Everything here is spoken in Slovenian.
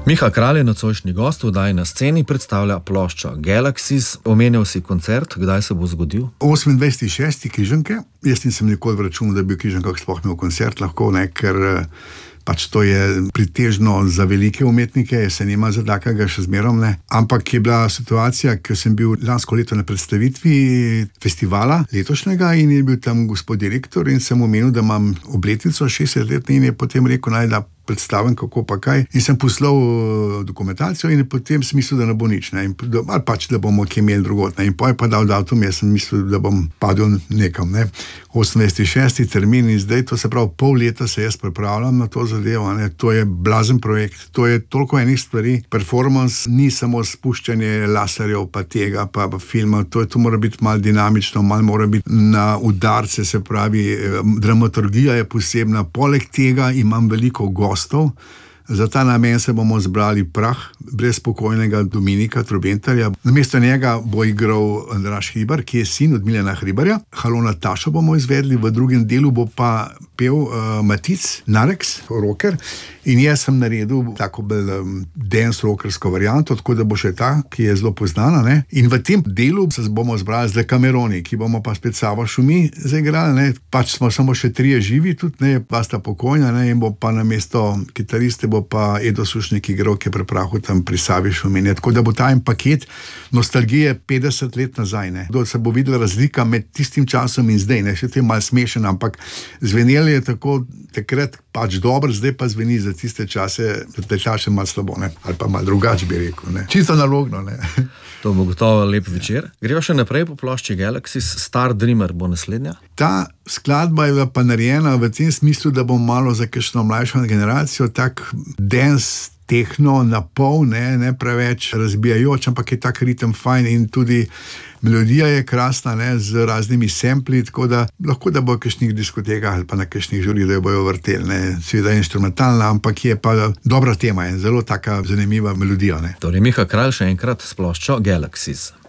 Miha Kralj je nocojšnji gost, v oddaji Na sceni predstavlja ploščo Galaxies. Omenjal si koncert, kdaj se bo zgodil? 28.6. Križanke. Jaz nisem nikoli računal, da bi v Križankah sploh imel koncert, lahko ne, ker pač to je pritežno za velike umetnike, se nima za takega še zmerom ne. Ampak je bila situacija, ker sem bil lansko leto na predstavitvi festivala letošnjega in je bil tam gospod direktor in sem omenil, da imam obletnico 60-letne in je potem rekel, naj da predstavim, kako pa kaj. In sem poslal dokumentacijo in potem sem mislil, da ne bo nič, ne. Ali pač, da bomo kje imeli drugot, ne. In potem je pa dal datum, jaz sem mislil, da bom padel nekam, ne. 28.6. termin in zdaj, to se pravi, pol leta se jaz pripravljam na to zadevo, ne. To je blazen projekt, to je toliko enih stvari. Performance ni samo spuščanje laserjev, pa tega, pa filma, to mora biti malo dinamično, malo mora biti na udarce, se pravi, dramaturgija je posebna. Poleg tega imam veliko gostov. Za ta namen se bomo zbrali prah brezpokojnega Dominika Trobentarja. Namesto njega bo igral Andraž Hribar, ki je sin od Miljana Hribarja. Halo Natašo bomo izvedli, v drugem delu bo pa pel Matic Nareks, rocker. In jaz sem naredil tako bolj dance rockersko varianto, tako da bo še ta, ki je zelo poznana, ne. In v tem delu se bomo zbrali z Cameroni, ki bomo pa spet Savo Šumi zaigrali, ne. Pač smo samo še 3 živi tudi, ne, pa sta pokojna, ne, in bo pa namesto kitariste bo pa Edo Sušnik igral, ki je preprahal tam pri Savi Šumi, ne. Tako da bo ta en paket nostalgije 50 let nazaj, ne. Da se bo videla razlika med tistim časom in zdaj, ne. Še to je malo smešen, ampak zvenelo je tako takrat pač dobro, zdaj pa zveni za tiste čase, malo slabo, ne. Ali pa malo drugače bi rekel, ne. Čisto analogno, ne. To bo gotovo lep večer. Gremo še naprej po plošči Galaxies. Star Dreamer bo naslednja. Ta skladba je pa narejena v tem smislu, da bom malo za kakšno mlajšo generacijo tak dance, tehno, napol, ne preveč razbijajoč, ampak je tak ritem fajn in tudi melodija je krasna, ne, z raznimi sampli, tako da lahko da bo v kakšnih diskotekah ali pa na kakšnih žurih, da jo bojo vrteli, ne. Seveda je instrumentalna, ampak je pa dobra tema in zelo taka zanimiva melodija, ne. Torej Miha Kralj še enkrat s ploščo Galaxies.